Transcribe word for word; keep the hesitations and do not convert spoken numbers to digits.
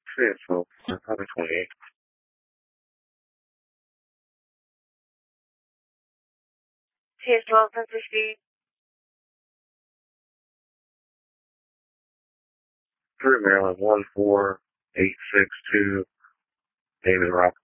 Yeah, so probably twenty-eight. T S twelve, Sensor Speed. Through Maryland, one four eight six two, David Rock.